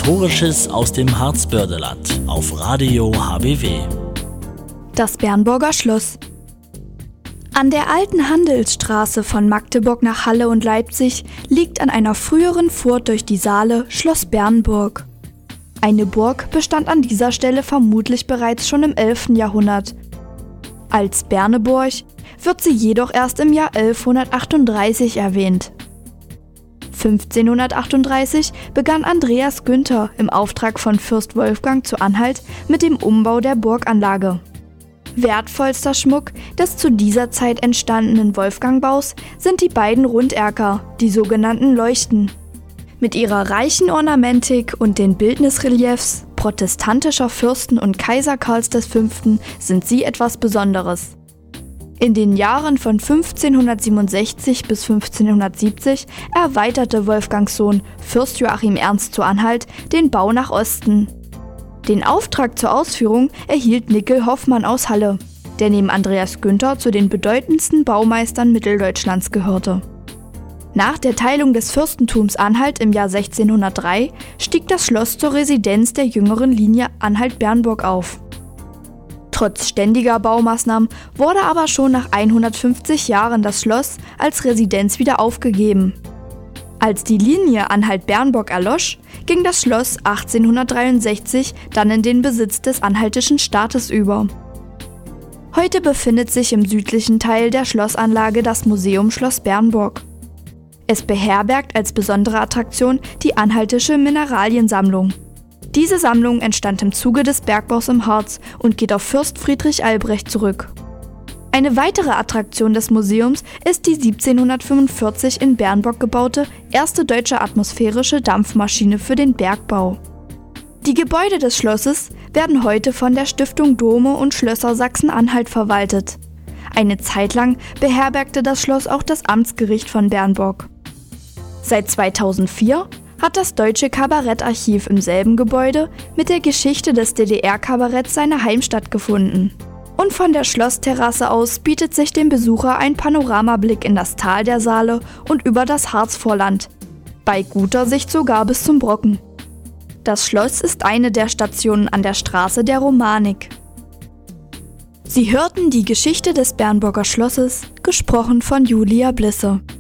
Historisches aus dem Harzbördeland auf Radio HBW. Das Bernburger Schloss. An der alten Handelsstraße von Magdeburg nach Halle und Leipzig liegt an einer früheren Furt durch die Saale Schloss Bernburg. Eine Burg bestand an dieser Stelle vermutlich bereits schon im 11. Jahrhundert. Als Berneburg wird sie jedoch erst im Jahr 1138 erwähnt. 1538 begann Andreas Günther im Auftrag von Fürst Wolfgang zu Anhalt mit dem Umbau der Burganlage. Wertvollster Schmuck des zu dieser Zeit entstandenen Wolfgangbaus sind die beiden Runderker, die sogenannten Leuchten. Mit ihrer reichen Ornamentik und den Bildnisreliefs protestantischer Fürsten und Kaiser Karls V. sind sie etwas Besonderes. In den Jahren von 1567 bis 1570 erweiterte Wolfgangs Sohn Fürst Joachim Ernst zu Anhalt den Bau nach Osten. Den Auftrag zur Ausführung erhielt Nickel Hoffmann aus Halle, der neben Andreas Günther zu den bedeutendsten Baumeistern Mitteldeutschlands gehörte. Nach der Teilung des Fürstentums Anhalt im Jahr 1603 stieg das Schloss zur Residenz der jüngeren Linie Anhalt-Bernburg auf. Trotz ständiger Baumaßnahmen wurde aber schon nach 150 Jahren das Schloss als Residenz wieder aufgegeben. Als die Linie Anhalt-Bernburg erlosch, ging das Schloss 1863 dann in den Besitz des anhaltischen Staates über. Heute befindet sich im südlichen Teil der Schlossanlage das Museum Schloss Bernburg. Es beherbergt als besondere Attraktion die anhaltische Mineraliensammlung. Diese Sammlung entstand im Zuge des Bergbaus im Harz und geht auf Fürst Friedrich Albrecht zurück. Eine weitere Attraktion des Museums ist die 1745 in Bernburg gebaute erste deutsche atmosphärische Dampfmaschine für den Bergbau. Die Gebäude des Schlosses werden heute von der Stiftung Dome und Schlösser Sachsen-Anhalt verwaltet. Eine Zeit lang beherbergte das Schloss auch das Amtsgericht von Bernburg. Seit 2004 hat das Deutsche Kabarettarchiv im selben Gebäude mit der Geschichte des DDR-Kabaretts seine Heimstatt gefunden. Und von der Schlossterrasse aus bietet sich dem Besucher ein Panoramablick in das Tal der Saale und über das Harzvorland, bei guter Sicht sogar bis zum Brocken. Das Schloss ist eine der Stationen an der Straße der Romanik. Sie hörten die Geschichte des Bernburger Schlosses, gesprochen von Julia Blisse.